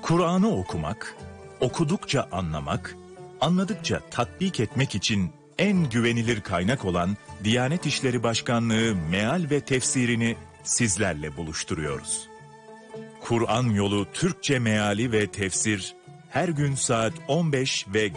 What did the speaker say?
Kur'an'ı okumak, okudukça anlamak, anladıkça tatbik etmek için en güvenilir kaynak olan Diyanet İşleri Başkanlığı meal ve tefsirini sizlerle buluşturuyoruz. Kur'an Yolu Türkçe Meali ve Tefsir her gün saat 15 ve